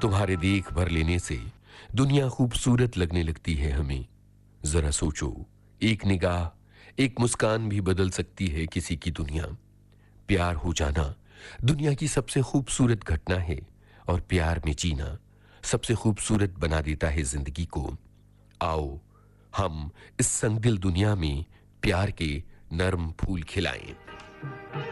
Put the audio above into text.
तुम्हारे देख भर लेने से दुनिया खूबसूरत लगने लगती है हमें। जरा सोचो, एक निगाह, एक मुस्कान भी बदल सकती है किसी की दुनिया। प्यार हो जाना दुनिया की सबसे खूबसूरत घटना है, और प्यार में जीना सबसे खूबसूरत बना देता है जिंदगी को। आओ हम इस संगदिल दुनिया में प्यार के नर्म फूल खिलाएं।